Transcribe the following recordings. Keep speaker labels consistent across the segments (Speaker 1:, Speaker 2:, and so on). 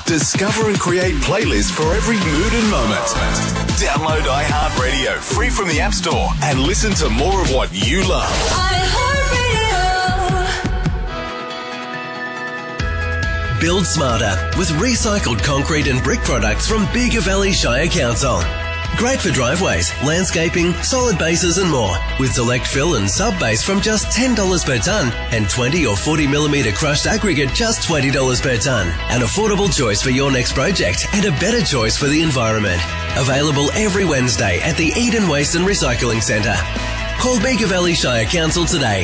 Speaker 1: Discover and create playlists for every mood and moment. Download iHeartRadio free from the App Store and listen to more of what you love. iHeartRadio.
Speaker 2: Build smarter with recycled concrete and brick products from Bega Valley Shire Council. Great for driveways, landscaping, solid bases and more, with select fill and sub-base from just $10 per tonne and 20 or 40mm crushed aggregate just $20 per tonne. An affordable choice for your next project and a better choice for the environment. Available every Wednesday at the Eden Waste and Recycling Centre. Call Bega Valley Shire Council today.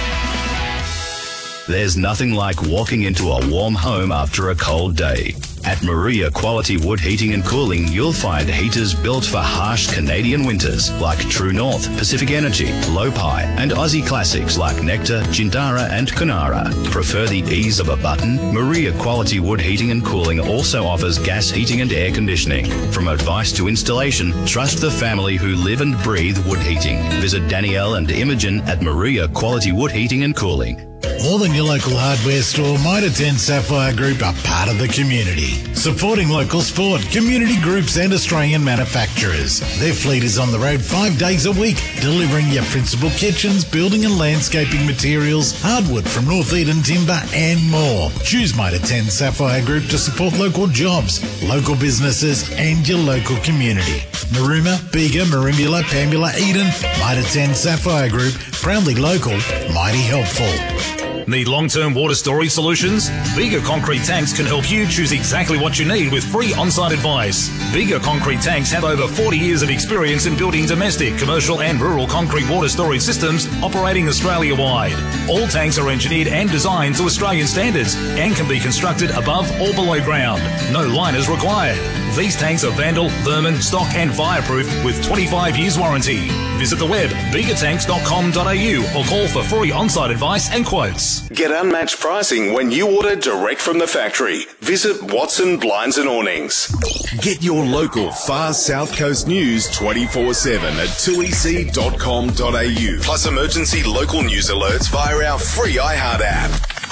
Speaker 3: There's nothing like walking into a warm home after a cold day. At Maria Quality Wood Heating and Cooling, you'll find heaters built for harsh Canadian winters like True North, Pacific Energy, Lopi, and Aussie classics like Nectar, Jindara, and Kunara. Prefer the ease of a button? Maria Quality Wood Heating and Cooling also offers gas heating and air conditioning. From advice to installation, trust the family who live and breathe wood heating. Visit Danielle and Imogen at Maria Quality Wood Heating and Cooling.
Speaker 4: More than your local hardware store, Mitre 10 Sapphire Group are part of the community. Supporting local sport, community groups and Australian manufacturers. Their fleet is on the road 5 days a week, delivering your principal kitchens, building and landscaping materials, hardwood from North Eden timber and more. Choose Mitre 10 Sapphire Group to support local jobs, local businesses and your local community. Maruma, Bega, Merimbula, Pambula, Eden, Mitre 10 Sapphire Group, proudly local, mighty helpful.
Speaker 5: Need long-term water storage solutions? Bega Concrete Tanks can help you choose exactly what you need with free on-site advice. Bega Concrete Tanks have over 40 years of experience in building domestic, commercial and rural concrete water storage systems operating Australia-wide. All tanks are engineered and designed to Australian standards and can be constructed above or below ground. No liners required. These tanks are vandal, vermin, stock and fireproof with 25 years warranty. Visit the web begatanks.com.au or call for free on-site advice and quotes.
Speaker 1: Get unmatched pricing when you order direct from the factory. Visit Watson Blinds and Awnings. Get your local Far South Coast news 24/7 at 2ec.com.au. Plus emergency local news alerts via our free iHeart app.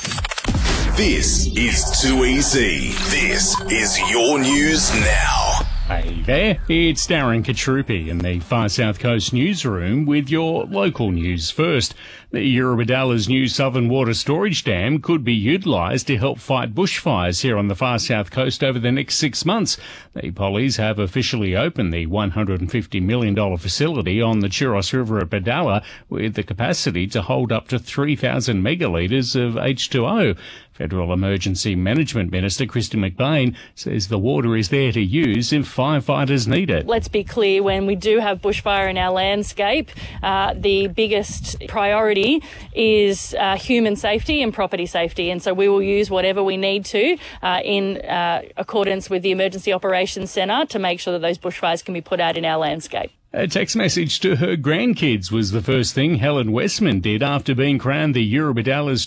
Speaker 1: This is 2EC. This is your news now.
Speaker 6: Hey there, it's Darren Katrupi in the Far South Coast newsroom with your local news first. The Eurobodala's new Southern Water Storage Dam could be utilised to help fight bushfires here on the Far South Coast over the next 6 months. The Pollies have officially opened the $150 million facility on the Churros River at Bodala with the capacity to hold up to 3,000 megalitres of H2O. Federal Emergency Management Minister Kristin McBain says the water is there to use if firefighters need it.
Speaker 7: Let's be clear, when we do have bushfire in our landscape, the biggest priority is human safety and property safety. And so we will use whatever we need to in accordance with the Emergency Operations Centre to make sure that those bushfires can be put out in our landscape.
Speaker 6: A text message to her grandkids was the first thing Helen Westman did after being crowned the Eurobodala's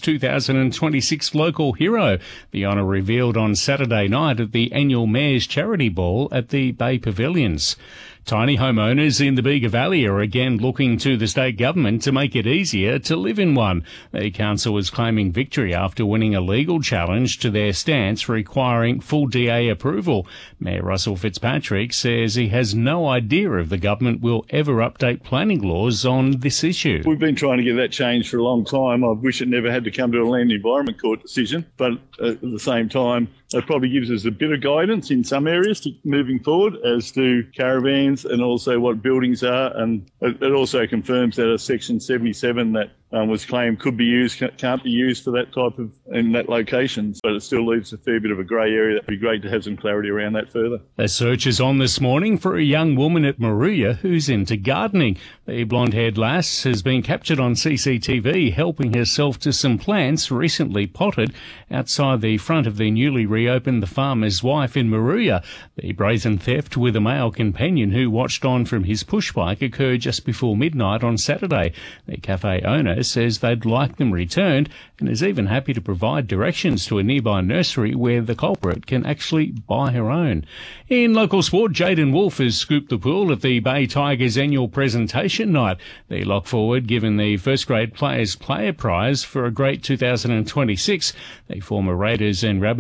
Speaker 6: 2026 local hero. The honour revealed on Saturday night at the annual Mayor's Charity Ball at the Bay Pavilions. Tiny homeowners in the Bega Valley are again looking to the state government to make it easier to live in one. The council was claiming victory after winning a legal challenge to their stance requiring full DA approval. Mayor Russell Fitzpatrick says he has no idea if the government will ever update planning laws on this issue.
Speaker 8: We've been trying to get that changed for a long time. I wish it never had to come to a Land Environment Court decision, but at the same time, it probably gives us a bit of guidance in some areas moving forward as to caravans and also what buildings are. And it also confirms that a Section 77 that was claimed could be used, can't be used for that type of, in that location. But it still leaves a fair bit of a grey area. That'd be great to have some clarity around that further.
Speaker 6: A search is on this morning for a young woman at Moruya who's into gardening. The blonde-haired lass has been captured on CCTV helping herself to some plants recently potted outside the front of the newly reopened The Farmer's Wife in Moruya. The brazen theft with a male companion who watched on from his pushbike occurred just before midnight on Saturday. The cafe owner says they'd like them returned and is even happy to provide directions to a nearby nursery where the culprit can actually buy her own. In local sport, Jaden Wolfe has scooped the pool at the Bay Tigers annual presentation night. The lock forward given the first grade Players Player Prize for a great 2026. The former Raiders and Rabbitohs junior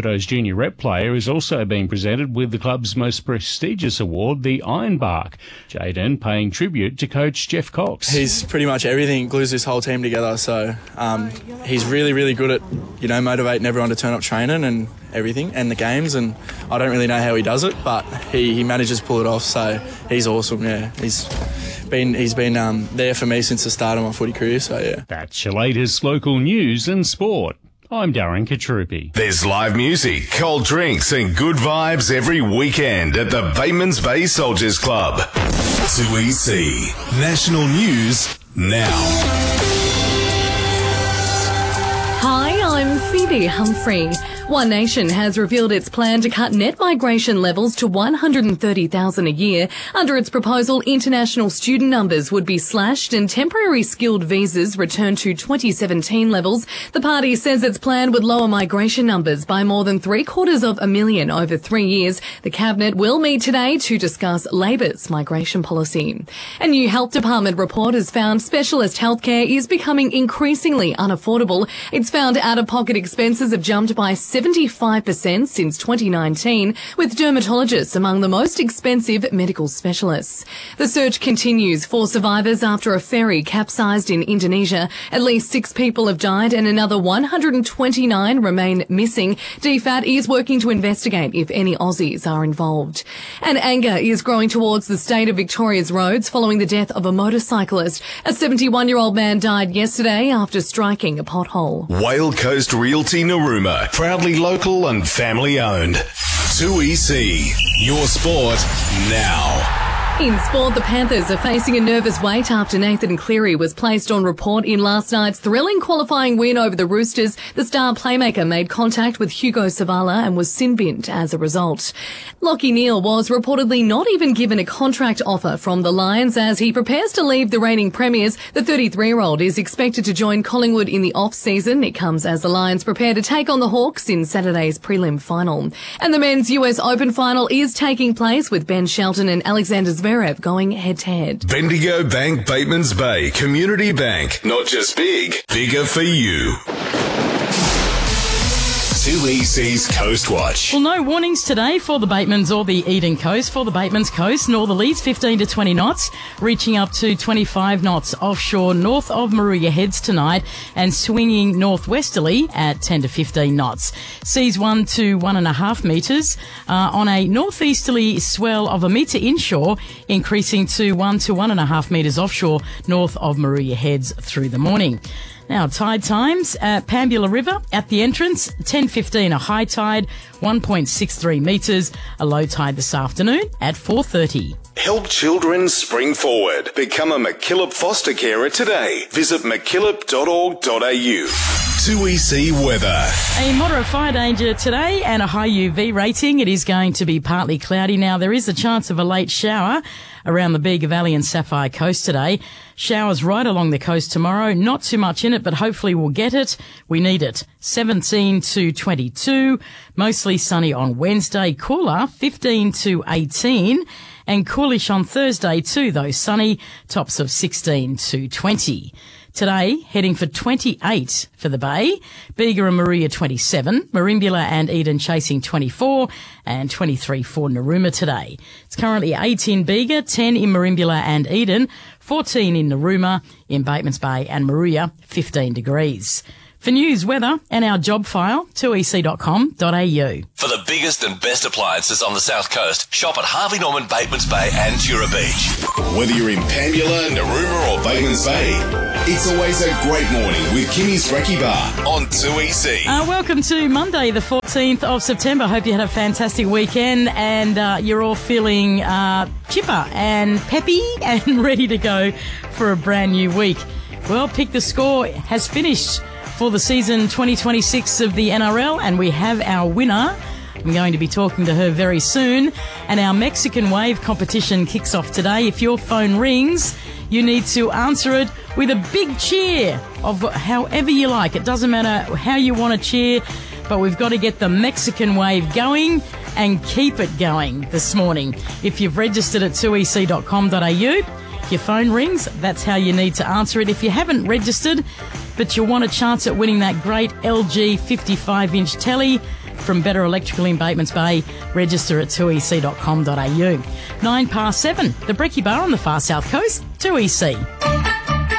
Speaker 6: senior rep player has also been presented with the club's most prestigious award, the Ironbark. Jayden paying tribute to coach Jeff Cox.
Speaker 9: He's pretty much everything, glues this whole team together. So he's really, really good at, motivating everyone to turn up training and everything and the games. And I don't really know how he does it, but he manages to pull it off. So he's awesome. Yeah, he's been there for me since the start of my footy career. So yeah.
Speaker 6: That's your latest local news and sport. I'm Darren Katrupi.
Speaker 1: There's live music, cold drinks and good vibes every weekend at the Batemans Bay Soldiers Club. 2EC National News now.
Speaker 10: Hi, I'm Phoebe Humphrey. One Nation has revealed its plan to cut net migration levels to 130,000 a year. Under its proposal, international student numbers would be slashed and temporary skilled visas returned to 2017 levels. The party says its plan would lower migration numbers by more than 750,000 over 3 years. The Cabinet will meet today to discuss Labor's migration policy. A new Health Department report has found specialist healthcare is becoming increasingly unaffordable. It's found out-of-pocket expenses have jumped by 75% since 2019, with dermatologists among the most expensive medical specialists. The search continues for survivors after a ferry capsized in Indonesia. At least 6 people have died and another 129 remain missing. DFAT is working to investigate if any Aussies are involved. And anger is growing towards the state of Victoria's roads following the death of a motorcyclist. A 71-year-old man died yesterday after striking a pothole.
Speaker 1: Whale Coast Realty Narooma, proudly local and family owned. 2EC, your sport now.
Speaker 10: In sport, the Panthers are facing a nervous wait after Nathan Cleary was placed on report in last night's thrilling qualifying win over the Roosters. The star playmaker made contact with Hugo Savala and was sin-binned as a result. Lachie Neale was reportedly not even given a contract offer from the Lions as he prepares to leave the reigning premiers. The 33-year-old is expected to join Collingwood in the off-season. It comes as the Lions prepare to take on the Hawks in Saturday's prelim final. And the men's US Open final is taking place with Ben Shelton and Alexander Zverev going head-to-head.
Speaker 1: Bendigo Bank Batemans Bay Community Bank. Not just big, bigger for you. 2EC's Coast Watch.
Speaker 11: Well, no warnings today for the Batemans or the Eden Coast. For the Batemans Coast, northerlies 15 to 20 knots, reaching up to 25 knots offshore north of Moruya Heads tonight and swinging northwesterly at 10 to 15 knots. Seas 1 to 1.5 metres on a northeasterly swell of a metre inshore, increasing to 1 to 1.5 metres offshore north of Moruya Heads through the morning. Now, tide times at Pambula River at the entrance, 10:15 a high tide, 1.63 metres, a low tide this afternoon at 4:30.
Speaker 1: Help children spring forward. Become a MacKillop foster carer today. Visit mackillop.org.au. 2EC weather.
Speaker 11: A moderate fire danger today and a high UV rating. It is going to be partly cloudy. Now, there is a chance of a late shower around the Bega Valley and Sapphire Coast today. Showers right along the coast tomorrow. Not too much in it, but hopefully we'll get it. We need it. 17 to 22. Mostly sunny on Wednesday. Cooler, 15 to 18. And coolish on Thursday too, though sunny. Tops of 16 to 20. Today, heading for 28 for the Bay. Bega and Moruya 27. Merimbula and Eden chasing 24 and 23 for Narooma today. It's currently 8 in Bega, 10 in Merimbula and Eden, 14 in Narooma, in Batemans Bay and Moruya, 15 degrees. For news, weather and our job file, 2ec.com.au.
Speaker 2: For the biggest and best appliances on the South Coast, shop at Harvey Norman, Batemans Bay and Tura Beach.
Speaker 1: Whether you're in Pambula, Narooma or Batemans Bay, it's always a great morning with Kimmy's Recce Bar on 2EC.
Speaker 11: Welcome to Monday, the 14th of September. Hope you had a fantastic weekend and you're all feeling chipper and peppy and ready to go for a brand new week. Well, Pick the Score has finished for the season 2026 of the NRL, and we have our winner. I'm going to be talking to her very soon. And our Mexican Wave competition kicks off today. If your phone rings, you need to answer it with a big cheer of however you like. It doesn't matter how you want to cheer, but we've got to get the Mexican Wave going and keep it going this morning. If you've registered at 2ec.com.au, if your phone rings, that's how you need to answer it. If you haven't registered, but you want a chance at winning that great LG 55-inch telly, from Better Electrical in Batemans Bay. Register at 2ec.com.au. 7:09, the Brekkie Bar on the far south coast, 2EC.